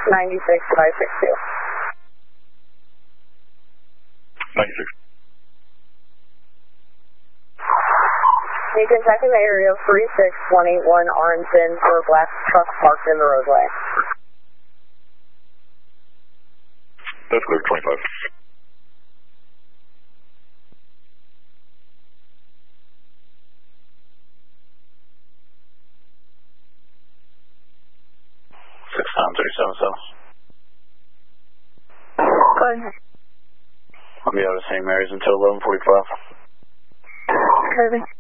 96562. 96. You can check in the area of 36181 Arlington for a black truck parked in the roadway. That's clear, 25. Go ahead. I'll be out of St. Mary's until 11:45. Kirby.